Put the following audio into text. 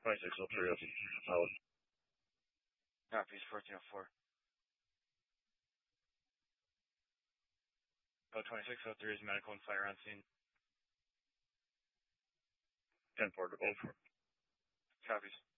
2603 is solid. Copies 1404. 2603 is medical and fire on scene. 10-4 to 04. Copies.